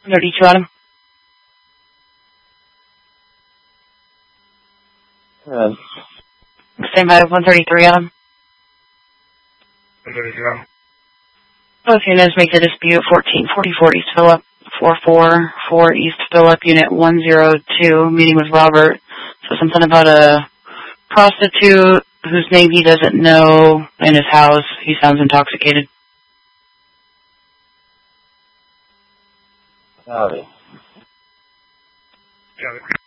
132 Adam. Same by 133 Adam. 133 Adam. Both units make the dispute 1444 East Phillip, 444 East Phillip, Unit 102, meeting with Robert. So something about a prostitute whose name he doesn't know in his house. He sounds intoxicated. Howdy. Got it.